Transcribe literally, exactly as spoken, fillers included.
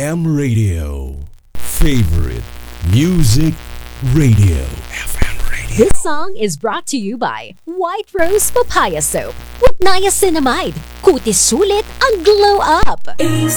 M Radio. Favorite Music Radio. F M Radio. This song is brought to you by White Rose Papaya Soap with niacinamide. Kutis sulit ang glow up. Ace